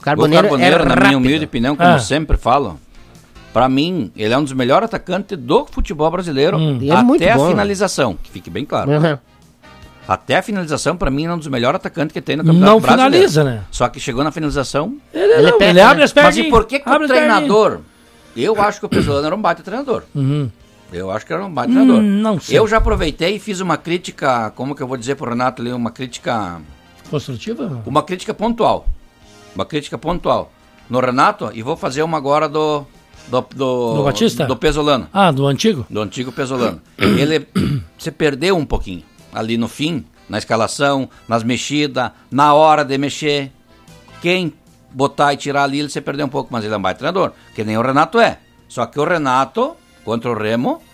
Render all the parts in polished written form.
Carboneiro na minha humilde opinião, como sempre falo, pra mim, ele é um dos melhores atacantes do futebol brasileiro até a finalização, que fique bem claro. Até a finalização, pra mim, é um dos melhores atacantes que tem no Campeonato Brasileiro. Não finaliza, né? Só que chegou na finalização... Ele abre as pernas. Mas e por que o treinador... Eu acho que o Pesolano era um baita treinador. Eu acho que era um baita treinador. Não sei. Eu já aproveitei e fiz uma crítica, como que eu vou dizer pro Renato ali, uma crítica... Construtiva? Uma crítica pontual. Uma crítica pontual. No Renato, e vou fazer uma agora do Batista? Do Pesolano. Do antigo? Do antigo Pesolano. Ele se perdeu um pouquinho ali no fim, na escalação, nas mexidas, na hora de mexer. Quem botar e tirar ali, ele se perdeu um pouco, mas ele é um baita treinador, que nem o Renato é. Só que o Renato, contra o Remo,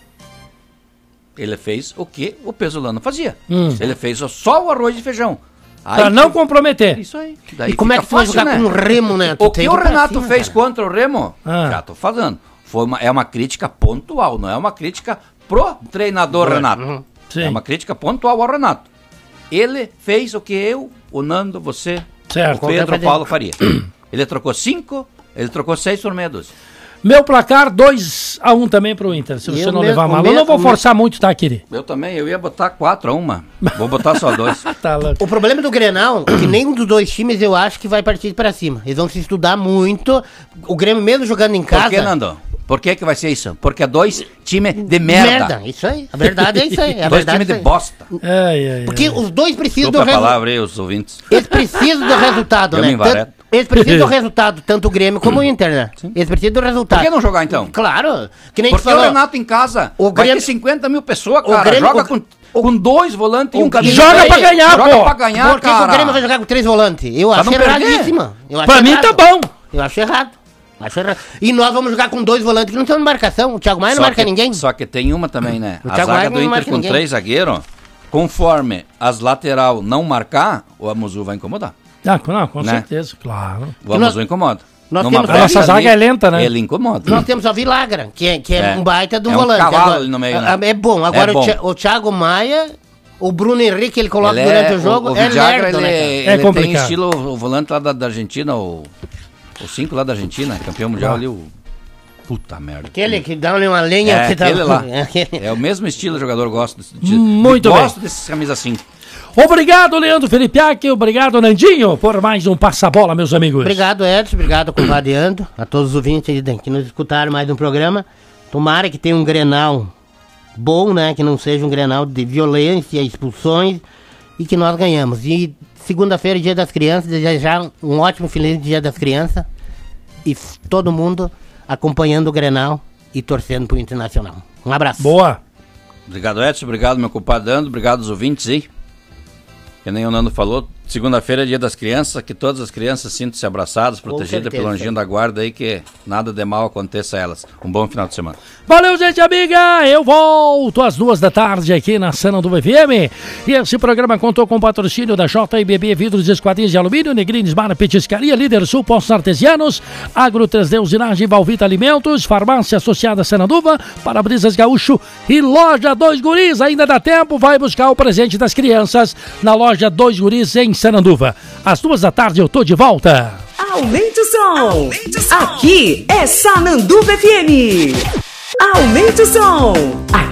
ele fez o que o Pesolano fazia. Ele fez só o arroz e feijão. Pra não comprometer. Isso aí. Daí e como é que tu vai jogar com o Remo, né? O que o Renato fez contra o Remo, já tô falando, é uma crítica pontual, não é uma crítica pro treinador Renato. É uma crítica pontual ao Renato. Ele fez o que eu, o Nando, você, o Pedro, o Paulo faria. Ele trocou 5, ele trocou 6 por meia dúzia. Meu placar 2-1 também pro Inter, se você não levar mal. Eu não vou forçar muito, tá, Kiri? Eu também, eu ia botar 4-1, vou botar só 2. Tá louco. O problema do Grenal é que nenhum dos dois times eu acho que vai partir pra cima. Eles vão se estudar muito. O Grêmio mesmo jogando em casa... Por que, Nando? Por que vai ser isso? Porque é 2 times de merda. Isso aí. A verdade é isso aí. 2 times de bosta. Porque os dois precisam do resultado. Palavra aí, os ouvintes. Eles precisam do resultado, né? Eles precisam do resultado, tanto o Grêmio como o Inter, né? Sim. Eles precisam do resultado. Por que não jogar então? Claro. Que nem porque falou, o Renato em casa vai ter 50 mil pessoas, cara. Grêmio, joga com 2 volantes e um caminho. Joga pra ganhar, pô. Joga pra ganhar, por que o Grêmio vai jogar com 3 volantes? Eu acho erradíssima. Pra mim tá bom. Eu acho errado. E nós vamos jogar com 2 volantes que não estão em marcação. O Thiago Maia não marca ninguém. Só que tem uma também, né? A zaga do Inter com 3 zagueiros, conforme as lateral não marcar, o Amuzu vai incomodar. Com certeza, claro. O Amuzu incomoda. A nossa zaga é lenta, né? Ele incomoda. Nós temos a Vilagra, que é um baita do volante. Um cavalo ali no meio, né? É bom. Agora o Thiago Maia, o Bruno Henrique, ele coloca durante o jogo, o Villagra, lerdo, ele tem estilo, o volante lá da Argentina, o 5 lá da Argentina, campeão mundial ali, o... Puta merda. Aquele que dá uma lenha. Aquele lá. É o mesmo estilo do jogador, gosto desse estilo. Muito bem. Gosto desses camisas assim. Obrigado, Leandro Felipiac. Obrigado, Nandinho, por mais um Passa-Bola, meus amigos. Obrigado, Edson. Obrigado, compadreando. A todos os ouvintes que nos escutaram mais um programa. Tomara que tenha um Grenal bom, né? Que não seja um Grenal de violência, expulsões e que nós ganhamos. E segunda-feira, Dia das Crianças, desejar um ótimo feliz Dia das Crianças e todo mundo acompanhando o Grenal e torcendo pro Internacional. Um abraço. Boa. Obrigado, Edson. Obrigado, meu compadre Nando. Obrigado aos ouvintes aí. Que nem o Nando falou, segunda-feira é Dia das Crianças, que todas as crianças sintam-se abraçadas, protegidas pelo anjinho da guarda aí, que nada de mal aconteça a elas. Um bom final de semana. Valeu, gente amiga! Eu volto às 14h aqui na Sananduva FM. E esse programa contou com o patrocínio da JBB Vidros e Esquadrias de Alumínio, Negrines Bar Petiscaria, Líder Sul, Postos Artesianos, Agro 3D Usinagem, Valvita Alimentos, Farmácia Associada Sananduva, Para-Brisas Gaúcho e Loja 2 Guris. Ainda dá tempo, vai buscar o presente das crianças na Loja 2 Guris em Sananduva. Às 14h eu tô de volta. Aumente o som! Aqui é Sananduva FM. Aumente o som!